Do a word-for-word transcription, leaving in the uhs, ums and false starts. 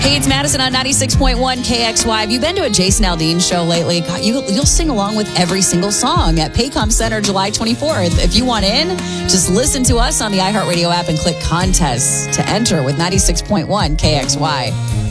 Hey, it's Madison on ninety-six point one K X Y. Have you been to a Jason Aldean show lately? God, you, you'll sing along with every single song at Paycom Center July twenty-fourth. If you want in, just listen to us on the iHeartRadio app and click contests to enter with ninety-six point one K X Y.